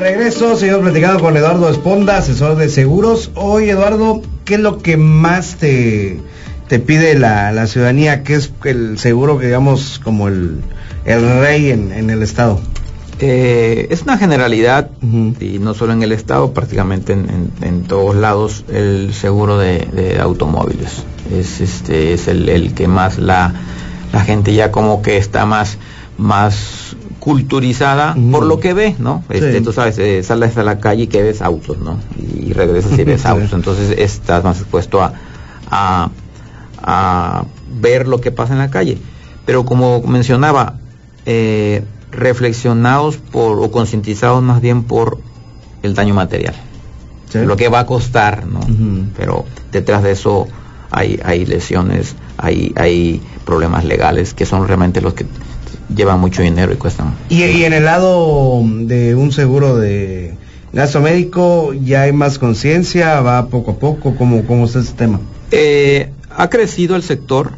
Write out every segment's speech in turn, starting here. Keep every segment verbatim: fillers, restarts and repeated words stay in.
regreso, seguimos platicando con Eduardo Esponda, asesor de seguros. Hoy, Eduardo, ¿qué es lo que más te, te pide la, la ciudadanía? ¿Qué es el seguro que digamos como el, el rey en, en el estado? Eh, es una generalidad, uh-huh. y no solo en el estado, prácticamente en, en, en todos lados, el seguro de, de automóviles. Es este es el, el que más la, la gente ya como que está más, más culturizada, uh-huh. por lo que ve, ¿no? Este, sí. Tú sabes, eh, sales a la calle y que ves autos, ¿no? Y, y regresas y ves sí. autos, entonces estás más expuesto a, a, a ver lo que pasa en la calle. Pero como mencionaba, eh, reflexionados por, o concientizados más bien por el daño material, ¿sí? Lo que va a costar, ¿no? Uh-huh. Pero detrás de eso hay, hay lesiones, hay, hay problemas legales que son realmente los que llevan mucho dinero y cuestan. Y, y en el lado de un seguro de gasto médico, ¿ya hay más conciencia? ¿Va poco a poco? ¿Cómo, cómo está ese tema? Eh, ha crecido el sector,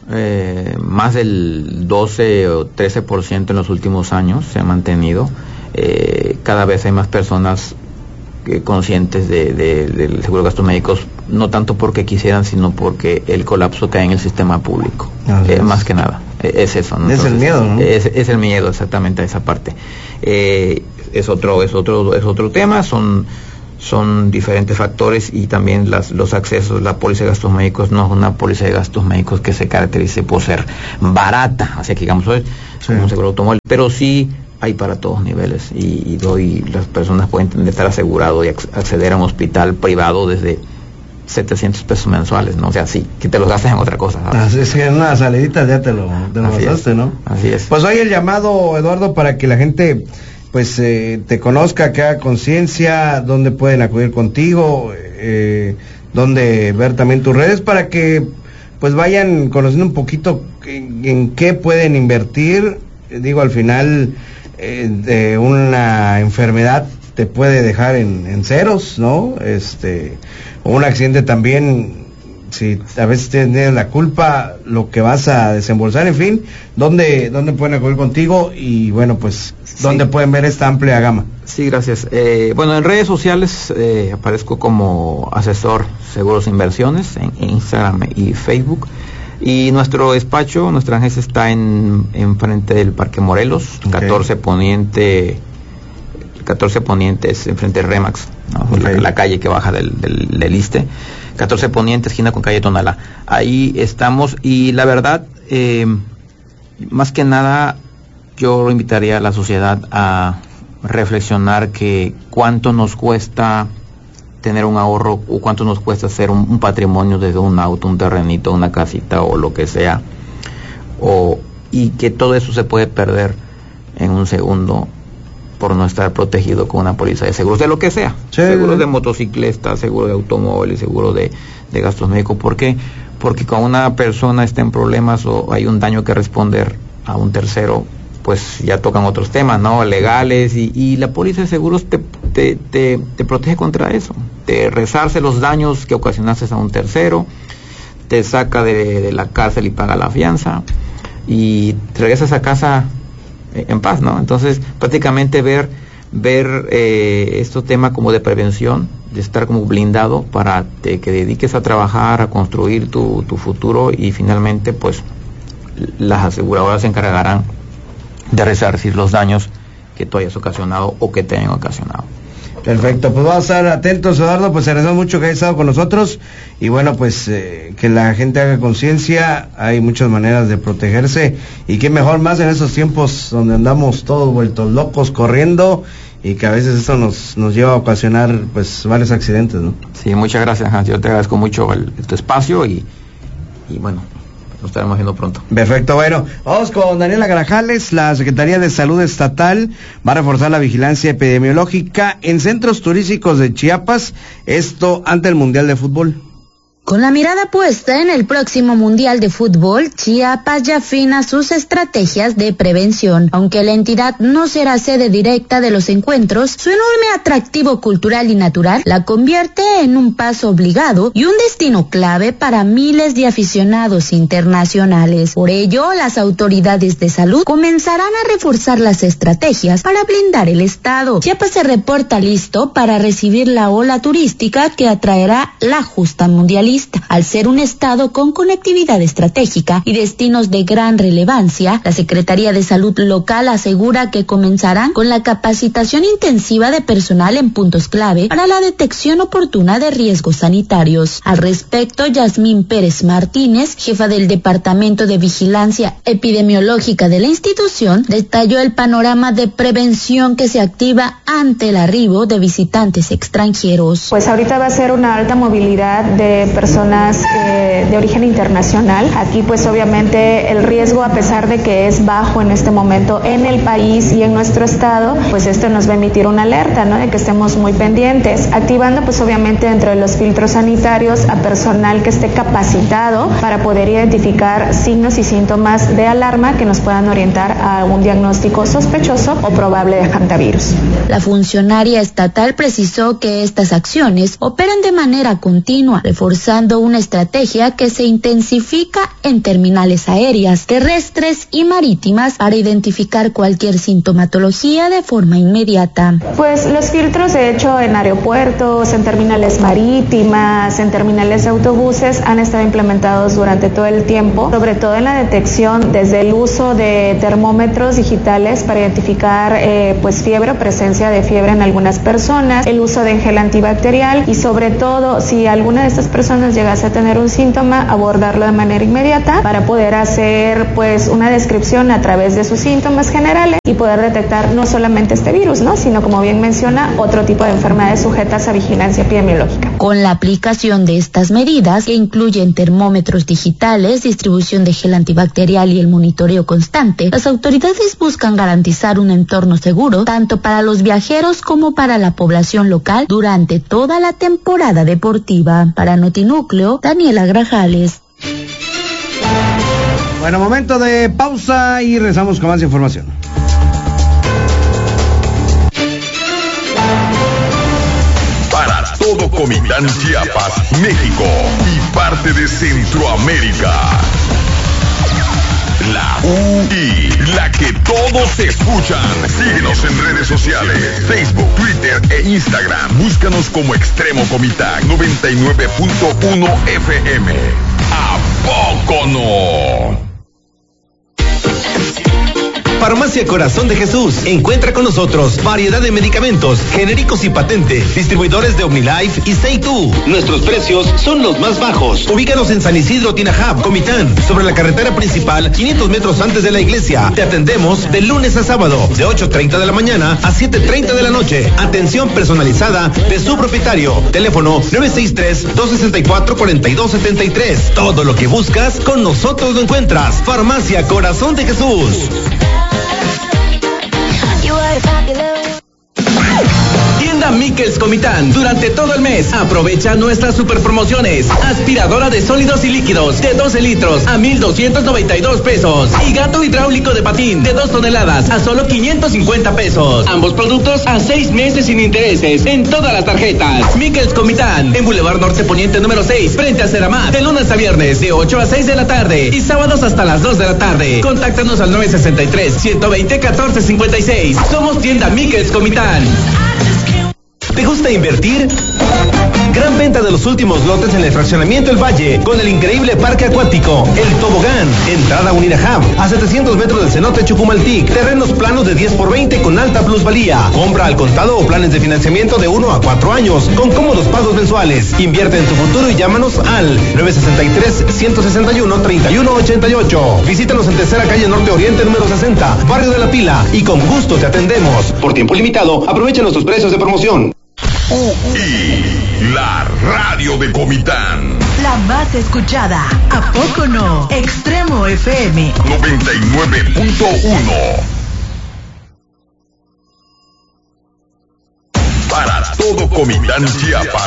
eh, más del doce o trece por ciento en los últimos años se ha mantenido. Eh, cada vez hay más personas eh, conscientes de, de, del seguro de gastos médicos, no tanto porque quisieran, sino porque el colapso cae en el sistema público, eh, más que nada. Es eso, ¿no? Es Entonces, el miedo, ¿no? Es, es el miedo, exactamente, a esa parte. Eh, es otro, es otro, es otro tema. Son, son diferentes factores y también las, los accesos. La póliza de gastos médicos no es una póliza de gastos médicos que se caracterice por ser barata, así que digamos, es sí. como un seguro automóvil, pero sí hay para todos niveles y, y doy, las personas pueden estar asegurados y acceder a un hospital privado desde setecientos pesos mensuales, ¿no? O sea, sí, que te los gastes en otra cosa, ¿sabes? Así es que en una salidita ya te lo, te lo gastaste, ¿no? Así es. Pues hoy el llamado, Eduardo, para que la gente pues eh, te conozca, que haga conciencia, dónde pueden acudir contigo, eh, dónde ver también tus redes, para que pues vayan conociendo un poquito en, en qué pueden invertir. Digo, al final eh, de una enfermedad te puede dejar en, en ceros, ¿no? Este, o un accidente también, si a veces tienes la culpa, lo que vas a desembolsar, en fin, ¿dónde, dónde pueden acudir contigo? Y bueno, pues, ¿dónde sí. pueden ver esta amplia gama? Sí, gracias. Eh, bueno, en redes sociales eh, aparezco como asesor seguros e inversiones, en, en Instagram y Facebook. Y nuestro despacho, nuestra agencia está en, en frente del Parque Morelos, okay. catorce Poniente... catorce Ponientes, enfrente de Remax, ¿no? Okay. la, la calle que baja del, del, del Iste, catorce Poniente, esquina con calle Tonalá. Ahí estamos y la verdad, eh, más que nada, yo invitaría a la sociedad a reflexionar que cuánto nos cuesta tener un ahorro o cuánto nos cuesta hacer un, un patrimonio desde un auto, un terrenito, una casita o lo que sea, o, y que todo eso se puede perder en un segundo por no estar protegido con una póliza de seguros, de lo que sea, sí, seguros de motocicleta, seguro de automóvil, seguro de, de gastos médicos. ¿Por qué? Porque cuando una persona está en problemas o hay un daño que responder a un tercero, pues ya tocan otros temas, ¿no? Legales, y, y la póliza de seguros te, te, te, te protege contra eso, te resarce los daños que ocasionaste a un tercero, te saca de, de la cárcel y paga la fianza, y te regresas a casa en paz, ¿no? Entonces, prácticamente ver ver eh, estos temas como de prevención, de estar como blindado para te, que dediques a trabajar, a construir tu, tu futuro, y finalmente, pues, las aseguradoras se encargarán de resarcir los daños que tú hayas ocasionado o que te hayan ocasionado. Perfecto, pues vamos a estar atentos, Eduardo, pues agradecemos mucho que hayas estado con nosotros, y bueno, pues eh, que la gente haga conciencia. Hay muchas maneras de protegerse, y qué mejor más en esos tiempos donde andamos todos vueltos locos corriendo, y que a veces eso nos nos lleva a ocasionar pues varios accidentes, ¿no? Sí, muchas gracias, Hans, yo te agradezco mucho el, tu espacio, y, y bueno, nos estaremos viendo pronto. Perfecto, bueno, vamos con Daniela Grajales. La Secretaría de Salud Estatal va a reforzar la vigilancia epidemiológica en centros turísticos de Chiapas, esto ante el Mundial de Fútbol. Con la mirada puesta en el próximo Mundial de Fútbol, Chiapas ya afina sus estrategias de prevención. Aunque la entidad no será sede directa de los encuentros, su enorme atractivo cultural y natural la convierte en un paso obligado y un destino clave para miles de aficionados internacionales. Por ello, las autoridades de salud comenzarán a reforzar las estrategias para blindar el estado. Chiapas se reporta listo para recibir la ola turística que atraerá la justa mundialista. Al ser un estado con conectividad estratégica y destinos de gran relevancia, la Secretaría de Salud local asegura que comenzarán con la capacitación intensiva de personal en puntos clave para la detección oportuna de riesgos sanitarios. Al respecto, Yasmín Pérez Martínez, jefa del Departamento de Vigilancia Epidemiológica de la institución, detalló el panorama de prevención que se activa ante el arribo de visitantes extranjeros. Pues ahorita va a ser una alta movilidad de personas personas eh, de origen internacional. Aquí pues obviamente el riesgo, a pesar de que es bajo en este momento en el país y en nuestro estado, pues esto nos va a emitir una alerta, ¿no? De que estemos muy pendientes, activando pues obviamente dentro de los filtros sanitarios a personal que esté capacitado para poder identificar signos y síntomas de alarma que nos puedan orientar a un diagnóstico sospechoso o probable de hantavirus. La funcionaria estatal precisó que estas acciones operan de manera continua, reforzando una estrategia que se intensifica en terminales aéreas, terrestres y marítimas para identificar cualquier sintomatología de forma inmediata. Pues los filtros, de hecho, en aeropuertos, en terminales marítimas, en terminales de autobuses han estado implementados durante todo el tiempo, sobre todo en la detección desde el uso de termómetros digitales para identificar eh, pues fiebre o presencia de fiebre en algunas personas, el uso de gel antibacterial y sobre todo si alguna de estas personas llegase a tener un síntoma, abordarlo de manera inmediata para poder hacer pues una descripción a través de sus síntomas generales y poder detectar no solamente este virus, ¿no? Sino, como bien menciona, otro tipo de enfermedades sujetas a vigilancia epidemiológica. Con la aplicación de estas medidas, que incluyen termómetros digitales, distribución de gel antibacterial y el monitoreo constante, las autoridades buscan garantizar un entorno seguro tanto para los viajeros como para la población local durante toda la temporada deportiva. Para Notinúcleo, Daniela Grajales. Bueno, momento de pausa y regresamos con más información. Para todo Comitán, Chiapas, México y parte de Centroamérica. La U I, la que todos escuchan. Síguenos en redes sociales, Facebook, Twitter e Instagram. Búscanos como Extremo Comitán noventa y nueve punto uno F M. ¿A poco no? Farmacia Corazón de Jesús. Encuentra con nosotros variedad de medicamentos, genéricos y patente, distribuidores de OmniLife y Seitu. Nuestros precios son los más bajos. Ubícanos en San Isidro, Tinajab, Comitán, sobre la carretera principal, quinientos metros antes de la iglesia. Te atendemos de lunes a sábado, de ocho treinta de la mañana a siete treinta de la noche. Atención personalizada de su propietario. Teléfono nueve seis tres, dos seis cuatro, cuatro dos siete tres. Todo lo que buscas, con nosotros lo encuentras. Farmacia Corazón de Jesús. Tienda Miquels Comitán. Durante todo el mes, aprovecha nuestras super promociones. Aspiradora de sólidos y líquidos de doce litros a mil doscientos noventa y dos pesos. Y gato hidráulico de patín de dos toneladas a solo quinientos cincuenta pesos. Ambos productos a seis meses sin intereses en todas las tarjetas. Miquels Comitán, en Boulevard Norte Poniente número seis, frente a Ceramat, de lunes a viernes de ocho a seis de la tarde y sábados hasta las dos de la tarde. Contáctanos al nueve sesenta y tres, ciento veinte, catorce cincuenta y seis. Somos Tienda Miquels Comitán. ¿Te gusta invertir? Gran venta de los últimos lotes en el fraccionamiento El Valle, con el increíble parque acuático, El Tobogán, entrada Unirajab, a setecientos metros del cenote Chucumaltic, terrenos planos de diez por veinte con alta plusvalía, compra al contado o planes de financiamiento de uno a cuatro años, con cómodos pagos mensuales. Invierte en tu futuro y llámanos al nueve sesenta y tres, ciento sesenta y uno, treinta y uno ochenta y ocho. Visítanos en Tercera Calle Norte Oriente número sesenta, Barrio de la Pila, y con gusto te atendemos. Por tiempo limitado, aprovecha nuestros precios de promoción. Y la radio de Comitán. La más escuchada, ¿a poco no? Extremo F M noventa y nueve punto uno. Para todo Comitán, Chiapas.